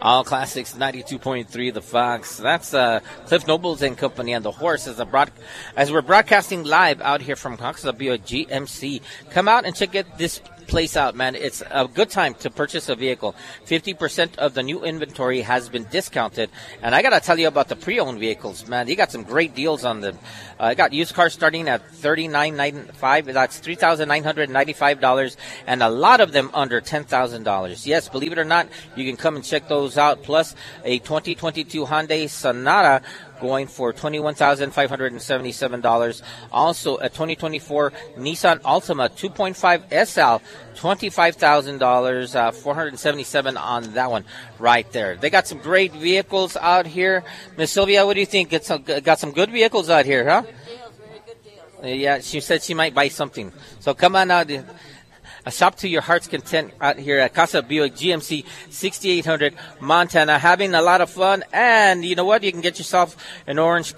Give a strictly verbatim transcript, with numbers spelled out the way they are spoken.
All Classics ninety-two point three, The Fox. That's uh, Cliff Nobles and Company and The Horse as, a broad- as we're broadcasting live out here from Casa Buick G M C. Come out and check it, this place out, man. It's a good time to purchase a vehicle. fifty percent of the new inventory has been discounted. And I got to tell you about the pre-owned vehicles, man. You got some great deals on them. Uh, I got used cars starting at thirty-nine ninety-five. That's three thousand nine hundred ninety-five dollars, and a lot of them under ten thousand dollars. Yes, believe it or not, you can come and check those out. Plus, a twenty twenty-two Hyundai Sonata going for twenty-one thousand five hundred seventy-seven dollars. Also, a twenty twenty-four Nissan Altima two point five S L, twenty-five thousand dollars, uh, four hundred seventy-seven dollars on that one right there. They got some great vehicles out here. Miss Sylvia, what do you think? Get some, got some good vehicles out here, huh? Good deals, very good deals. Yeah, she said she might buy something. So come on out. A shop to your heart's content out here at Casa Buick G M C, sixty-eight hundred Montana, having a lot of fun. And you know what? You can get yourself an orange